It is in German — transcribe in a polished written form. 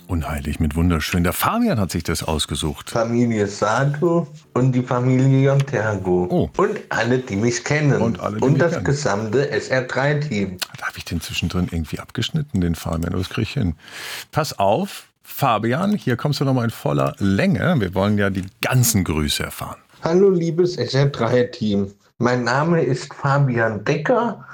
Unheilig mit wunderschön. Der Fabian hat sich das ausgesucht. Familie Sato und die Familie Jontergo. Oh. Und alle, die mich kennen. Und alle, die mich das kennen. gesamte SR3-Team. Da habe ich den zwischendrin irgendwie abgeschnitten, den Fabian. Das kriege ich hin. Pass auf, Fabian, hier kommst du nochmal in voller Länge. Wir wollen ja die ganzen Grüße erfahren. Hallo liebes SR3-Team. Mein Name ist Fabian Decker.